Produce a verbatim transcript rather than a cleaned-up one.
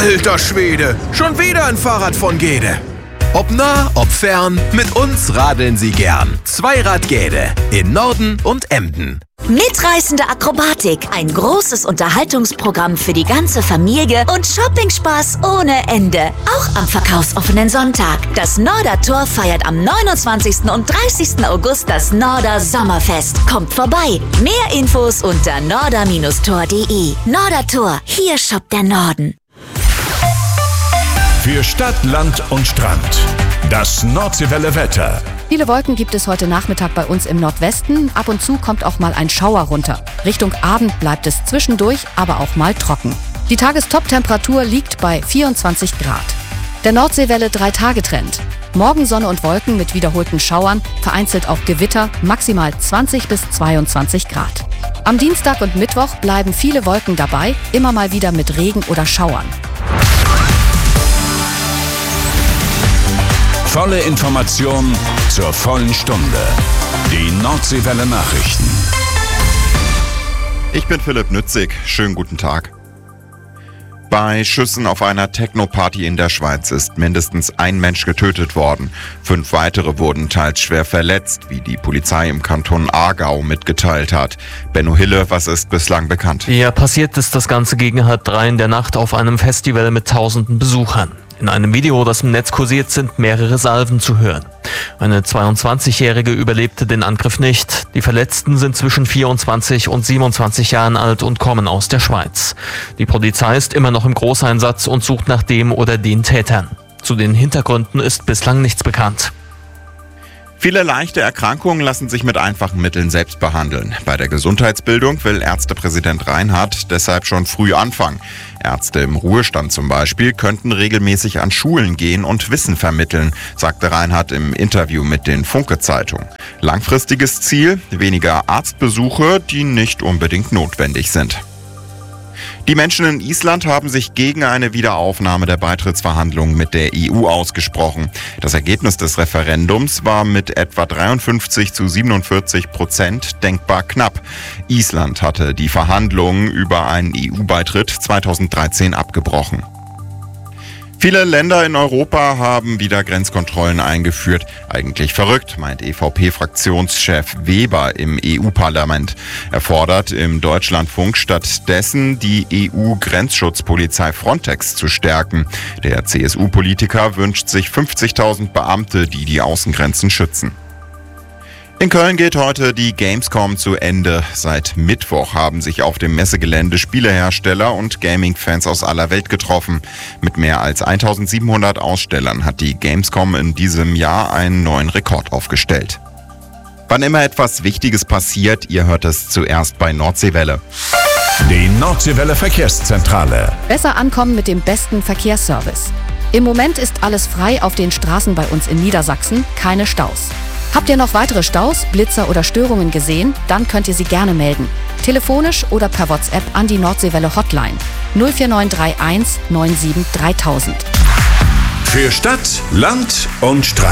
Alter Schwede, schon wieder ein Fahrrad von Gede. Ob nah, ob fern, mit uns radeln Sie gern. Zweirad Gede in Norden und Emden. Mitreißende Akrobatik, ein großes Unterhaltungsprogramm für die ganze Familie und Shoppingspaß ohne Ende. Auch am verkaufsoffenen Sonntag. Das Nordertor feiert am neunundzwanzigsten und dreißigsten August das Norder Sommerfest. Kommt vorbei. Mehr Infos unter norder Bindestrich tor punkt de. Nordertor, hier shoppt der Norden. Für Stadt, Land und Strand. Das Nordseewelle Wetter. Viele Wolken gibt es heute Nachmittag bei uns im Nordwesten. Ab und zu kommt auch mal ein Schauer runter. Richtung Abend bleibt es zwischendurch, aber auch mal trocken. Die Tagestop-Temperatur liegt bei vierundzwanzig Grad. Der Nordseewelle drei-Tage-Trend. Morgen Sonne und Wolken mit wiederholten Schauern, vereinzelt auch Gewitter, maximal zwanzig bis zweiundzwanzig Grad. Am Dienstag und Mittwoch bleiben viele Wolken dabei, immer mal wieder mit Regen oder Schauern. Volle Information zur vollen Stunde. Die Nordseewelle Nachrichten. Ich bin Philipp Nützig. Schönen guten Tag. Bei Schüssen auf einer Techno-Party in der Schweiz ist mindestens ein Mensch getötet worden. Fünf weitere wurden teils schwer verletzt, wie die Polizei im Kanton Aargau mitgeteilt hat. Benno Hille, was ist bislang bekannt? Ja, passiert ist das Ganze gegen halb drei in der Nacht auf einem Festival mit tausenden Besuchern. In einem Video, das im Netz kursiert, sind mehrere Salven zu hören. Eine zweiundzwanzigjährige überlebte den Angriff nicht. Die Verletzten sind zwischen vierundzwanzig und siebenundzwanzig Jahren alt und kommen aus der Schweiz. Die Polizei ist immer noch im Großeinsatz und sucht nach dem oder den Tätern. Zu den Hintergründen ist bislang nichts bekannt. Viele leichte Erkrankungen lassen sich mit einfachen Mitteln selbst behandeln. Bei der Gesundheitsbildung will Ärztepräsident Reinhardt deshalb schon früh anfangen. Ärzte im Ruhestand zum Beispiel könnten regelmäßig an Schulen gehen und Wissen vermitteln, sagte Reinhardt im Interview mit den Funke-Zeitungen. Langfristiges Ziel: weniger Arztbesuche, die nicht unbedingt notwendig sind. Die Menschen in Island haben sich gegen eine Wiederaufnahme der Beitrittsverhandlungen mit der E U ausgesprochen. Das Ergebnis des Referendums war mit etwa dreiundfünfzig zu siebenundvierzig Prozent denkbar knapp. Island hatte die Verhandlungen über einen E U-Beitritt zweitausenddreizehn abgebrochen. Viele Länder in Europa haben wieder Grenzkontrollen eingeführt. Eigentlich verrückt, meint E V P-Fraktionschef Weber im E U-Parlament. Er fordert im Deutschlandfunk stattdessen, die E U-Grenzschutzpolizei Frontex zu stärken. Der C S U-Politiker wünscht sich fünfzigtausend Beamte, die die Außengrenzen schützen. In Köln geht heute die Gamescom zu Ende. Seit Mittwoch haben sich auf dem Messegelände Spielehersteller und Gaming-Fans aus aller Welt getroffen. Mit mehr als eintausendsiebenhundert Ausstellern hat die Gamescom in diesem Jahr einen neuen Rekord aufgestellt. Wann immer etwas Wichtiges passiert, ihr hört es zuerst bei Nordseewelle. Die Nordseewelle Verkehrszentrale. Besser ankommen mit dem besten Verkehrsservice. Im Moment ist alles frei auf den Straßen bei uns in Niedersachsen, keine Staus. Habt ihr noch weitere Staus, Blitzer oder Störungen gesehen? Dann könnt ihr sie gerne melden. Telefonisch oder per WhatsApp an die Nordseewelle Hotline null vier neun drei eins neun sieben dreitausend. Für Stadt, Land und Strand.